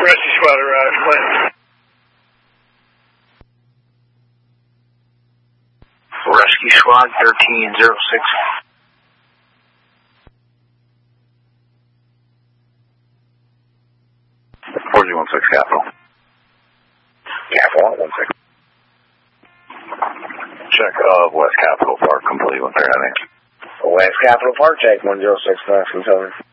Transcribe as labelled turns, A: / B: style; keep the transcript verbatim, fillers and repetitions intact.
A: Rescue Squad arrived. Left.
B: Rescue Squad thirteen zero six.
C: four zero one six Capital.
B: Capital one six.
C: Check of West Capitol Park complete with their heading.
B: West Capitol Park, check one zero six nine from Southern.